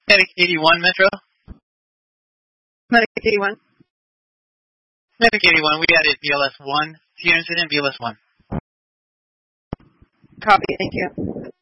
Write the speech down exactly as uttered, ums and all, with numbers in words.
Medic eighty-one, Metro. Medic eighty-one. Medic eighty-one, we added B L S one. Fear incident, B L S one. Copy, thank you.